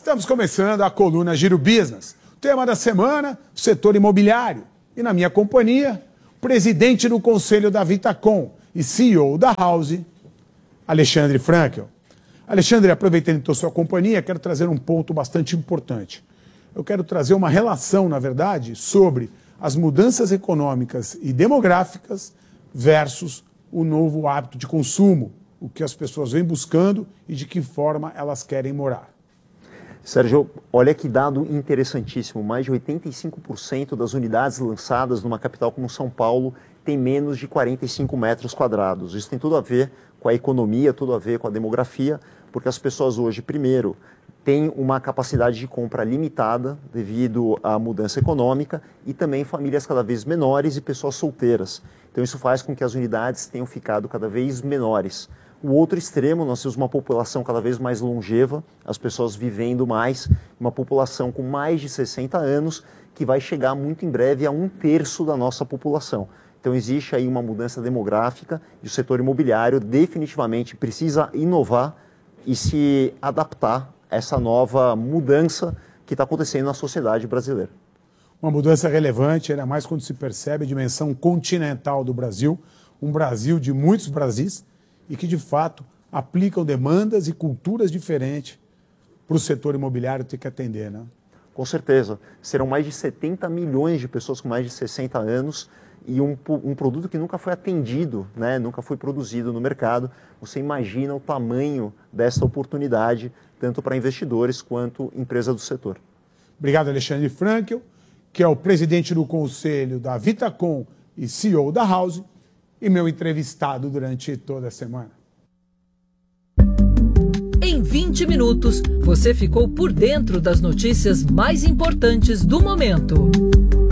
Estamos começando a coluna Giro Business. O tema da semana, o setor imobiliário. E na minha companhia, o presidente do Conselho da Vitacom e CEO da House, Alexandre Frankel. Alexandre, aproveitando então sua companhia, quero trazer um ponto bastante importante. Eu quero trazer uma relação, na verdade, sobre as mudanças econômicas e demográficas versus o novo hábito de consumo, o que as pessoas vêm buscando e de que forma elas querem morar. Sérgio, olha que dado interessantíssimo, mais de 85% das unidades lançadas numa capital como São Paulo tem menos de 45 metros quadrados. Isso tem tudo a ver com a economia, tudo a ver com a demografia, porque as pessoas hoje, primeiro, têm uma capacidade de compra limitada devido à mudança econômica e também famílias cada vez menores e pessoas solteiras. Então isso faz com que as unidades tenham ficado cada vez menores. O outro extremo, nós temos uma população cada vez mais longeva, as pessoas vivendo mais, uma população com mais de 60 anos, que vai chegar muito em breve a 1/3 da nossa população. Então existe aí uma mudança demográfica e o setor imobiliário definitivamente precisa inovar e se adaptar a essa nova mudança que está acontecendo na sociedade brasileira. Uma mudança relevante, ainda mais quando se percebe a dimensão continental do Brasil, um Brasil de muitos Brasis, e que, de fato, aplicam demandas e culturas diferentes para o setor imobiliário ter que atender, né? Com certeza. Serão mais de 70 milhões de pessoas com mais de 60 anos e um produto que nunca foi atendido, né? Nunca foi produzido no mercado. Você imagina o tamanho dessa oportunidade, tanto para investidores quanto empresas do setor. Obrigado, Alexandre Frankel, que é o presidente do Conselho da Vitacom e CEO da House, e meu entrevistado durante toda a semana. Em 20 minutos, você ficou por dentro das notícias mais importantes do momento.